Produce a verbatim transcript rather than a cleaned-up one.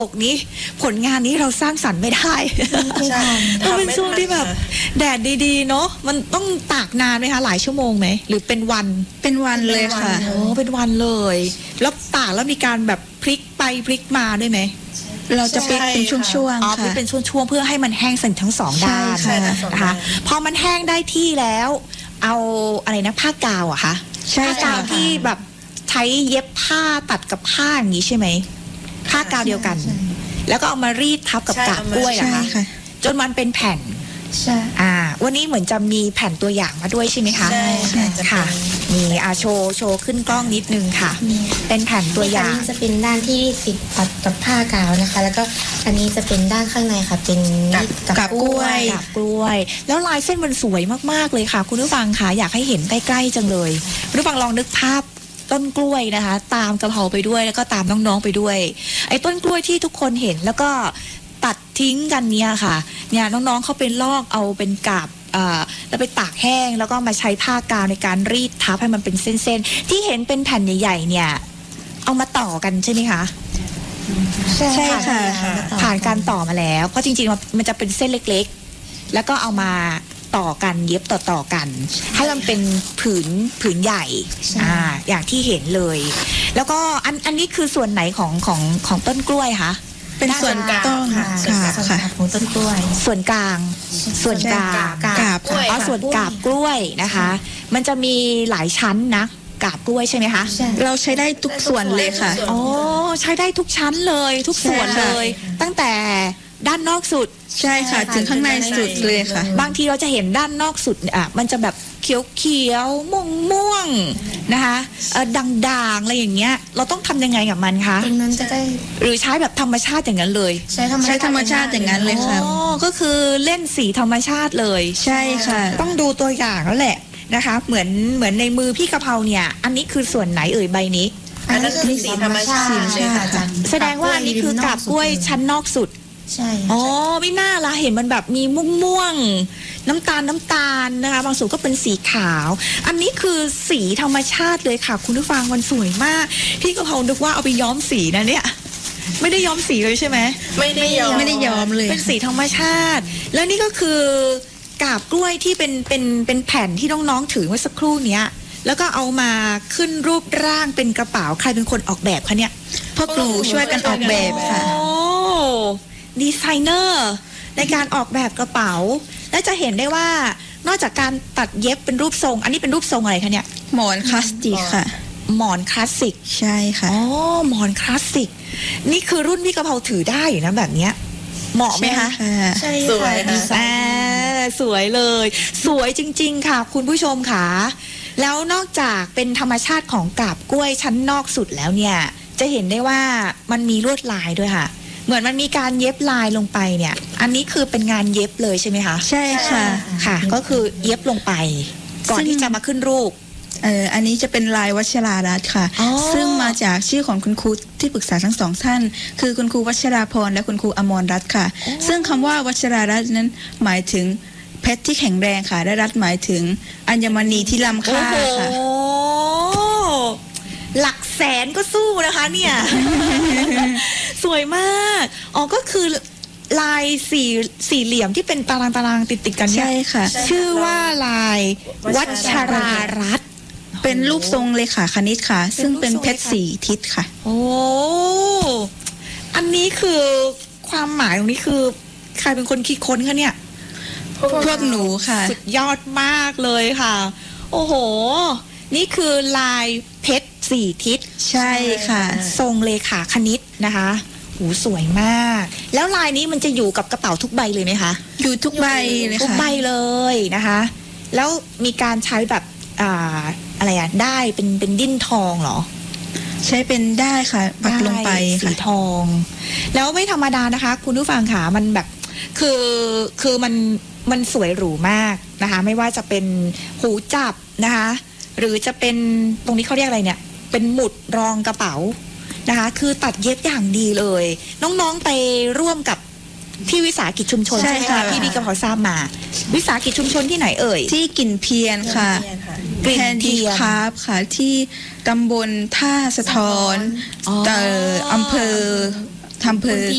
ปกนี้ผลงานนี้เราสร้างสรรค์ไม่ได้ต้องเป็นช่วงที่แบบแดดดีๆเนาะมันต้องตากนานไหมคะหลายชั่วโมงไหมหรือเป็นวันเป็นวันเลยค่ะโอ้เป็นวันเลยแล้วตากแล้วมีการแบบพลิกไปพลิกมาด้วยไหมเราจะพลิกเป็นช่วงๆอ๋อพลิกเป็นช่วงๆเพื่อให้มันแห้งทั้งสองด้านนะคะพอมันแห้งได้ที่แล้วเอาอะไรนะผ้ากาวอะคะผ้ากาวที่แบบใช้เย็บผ้าตัดกับผ้าอย่างนี้ใช่ไหมผ้ากาวเดียวกันแล้วก็เอามารีดทับกับกาบกล้วยเหรอคะจนมันเป็นแผ่นใช่อ่าวันนี้เหมือนจะมีแผ่นตัวอย่างมาด้วยใช่ไหมคะใช่ค่ะมีอาโชว์โชว์ขึ้นกล้องนิดนึงค่ะเป็นแผ่นตัวอย่างจะเป็นด้านที่ติดตัดกับผ้ากาวนะคะแล้วก็อันนี้จะเป็นด้านข้างในค่ะเป็นกับกล้วยกับกล้วยแล้วลายเส้นมันสวยมากๆเลยค่ะคุณผู้ฟังค่ะอยากให้เห็นใกล้ๆจังเลยคุณผู้ฟังลองนึกภาพต้นกล้วยนะคะตามกระเพราไปด้วยแล้วก็ตามน้องๆไปด้วยไอ้ต้นกล้วยที่ทุกคนเห็นแล้วก็ตัดทิ้งกันเนี่ยค่ะเนี่ยน้องๆเขาเป็นลอกเอาเป็นกาบแล้วไปตากแห้งแล้วก็มาใช้ผ้ากาวในการรีดทับให้มันเป็นเส้นๆที่เห็นเป็นแผ่นใหญ่ๆเนี่ยเอามาต่อกันใช่ไหมคะใช่ค่ะผ่านการต่อมาแล้วเพราะจริงๆมันจะเป็นเส้นเล็กๆแล้วก็เอามาต่อกันเย็บต่อๆกันให้มันเป็นผืนผืนใหญ่อ่าอย่างที่เห็นเลยแล้วก็อันอันนี้คือส่วนไหนของของของต้นกล้วยคะเป็นส่วนกลางค่ะค่ะของต้นกล้วยส่วนกลางส่วนกลางกาบอ๋อส่วนกาบกล้วยนะคะมันจะมีหลายชั้นนะกาบกล้วยใช่ไหมคะเราใช้ได้ทุกส่วนเลยค่ะอ๋อใช้ได้ทุกชั้นเลยทุกส่วนเลยตั้งแต่ด้านนอกสุดใช่ค่ะถึงข้างในสุดเลยค่ะบางทีเราจะเห็นด้านนอกสุดอ่ะมันจะแบบเขียวเขียวม่วงม่วงนะคะเออด่างๆอะไรอย่างเงี้ยเราต้องทำยังไงกับมันคะตรงนั้นจะได้หรือใช้แบบธรรมชาติอย่างนั้นเลยใช้ธรรมชาติธรรมชาติอย่างนั้นเลยค่ะอ๋อก็คือเล่นสีธรรมชาติเลยใช่ค่ะต้องดูตัวอย่างแล้วแหละนะคะเหมือนเหมือนในมือพี่กะเพราเนี่ยอันนี้คือส่วนไหนเอ่ยใบนี้อันนั้นคือสีธรรมชาติเลยค่ะแสดงว่าอันนี้คือกาบกล้วยชั้นนอกสุดใช่อ๋อไม่น่าละเห็นมันแบบมีม่วงๆน้ำตาลน้ำตาลนะคะบางส่วนก็เป็นสีขาวอันนี้คือสีธรรมชาติเลยค่ะคุณผู้ฟังมันสวยมากพี่กะเพรานึกว่าเอาไปย้อมสีนะเนี่ยไม่ได้ย้อมสีเลยใช่ไหมไม่ได้ย้อมไม่ได้ย้อมเลยเป็นสีธรรมชาติแล้วนี่ก็คือกาบกล้วยที่เป็นเป็นเป็นแผ่นที่น้องๆถือเมื่อสักครู่เนี้ยแล้วก็เอามาขึ้นรูปร่างเป็นกระเป๋าใครเป็นคนออกแบบคะเนี่ยพ่อครูช่วยกันออกแบบค่ะดีไซเนอร์ในการออกแบบกระเป๋าและจะเห็นได้ว่านอกจากการตัดเย็บเป็นรูปทรงอันนี้เป็นรูปทรงอะไรคะเนี่ยหมอนคลาสสิกค่ะหมอนคลาสสิกใช่ค่ะอ๋อหมอนคลาสสิกนี่คือรุ่นพี่กะเพราถือได้นะแบบเนี้ยเหมาะไหมคะใช่สวยค่ะสวยเลยสวยจริงๆค่ะคุณผู้ชมค่ะแล้วนอกจากเป็นธรรมชาติของกาบกล้วยชั้นนอกสุดแล้วเนี่ยจะเห็นได้ว่ามันมีลวดลายด้วยค่ะเหมือนมันมีการเย็บลายลงไปเนี่ยอันนี้คือเป็นงานเย็บเลยใช่ไหมคะใช่ค่ะค่ะก็คือเย็บลงไปก่อนที่จะมาขึ้นรูปเอออันนี้จะเป็นลายวัชรารัตน์ค่ะซึ่งมาจากชื่อของคุณครูที่ปรึกษาทั้งสองท่านคือคุณครูวัชราพรและคุณครูอมรรัตน์ค่ะซึ่งคำว่าวัชรารัตน์นั้นหมายถึงเพชรที่แข็งแรงค่ะและรัตน์หมายถึงอัญมณีที่ล้ำค่าค่ะหลักแสนก็สู้นะคะเนี่ย สวยมากอ๋อก็คือลายสี่สี่เหลี่ยมที่เป็นตารางตารางติดติดกันเนี่ยใช่ค่ะชื่อว่าลายวัชรารัตน์เป็นรูปทรงเลขาคณิตค่ะซึ่งเป็นเพชรสี่ทิศค่ะโอ้อันนี้คือความหมายตรงนี้คือใครเป็นคนคิดค้นคะเนี่ยพวกหนูค่ะสุดยอดมากเลยค่ะโอ้โหนี่คือลายเพชรสี่ทิศใช่ค่ะทรงเลขาคณิตนะคะโหสวยมากแล้วลายนี้มันจะอยู่กับกระเป๋าทุกใบเลยไหมคะอยู่ทุกใบเลยค่ะทุกใบเลยนะคะแล้วมีการใช้แบบอ่าอะไรอะได้เป็นเป็นดิ้นทองเหรอใช้เป็นได้ค่ะปักลงไปสีทองแล้วไม่ธรรมดานะคะคุณผู้ฟังค่ะมันแบบคือคือมันมันสวยหรูมากนะคะไม่ว่าจะเป็นหูจับนะคะหรือจะเป็นตรงนี้เขาเรียกอะไรเนี่ยเป็นหมุดรองกระเป๋านะคะคือตัดเย็บอย่างดีเลยน้องๆไปร่วมกับที่วิสาหกิจชุมชนใช่ไหมคะที่พี่กะเพราทราบมาวิสาหกิจชุมชนที่ไหนเอ่ยที่กลิ่นเพียนค่ะกลิ่นเพียนครับค่ะที่ตำบลท่าสะท้อนอำเภออำเภอ